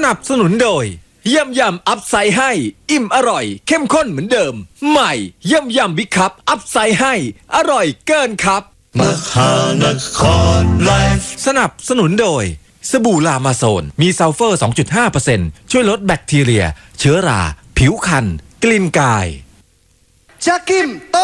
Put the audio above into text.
นับสนุนโดยยำยำอัพไซด์ให้อิ่มอร่อยเข้มข้นเหมือนเดิมใหม่ยำยำบิ๊กคัพอัพไซด์ให้อร่อยเกินครับมหานครไลฟ์สนับสนุนโดยสบู่ลามาโซนมีซัลเฟอร์ 2.5% ช่วยลดแบคทีเรียเชื้อราผิวคันกลิ่นกายจะกิม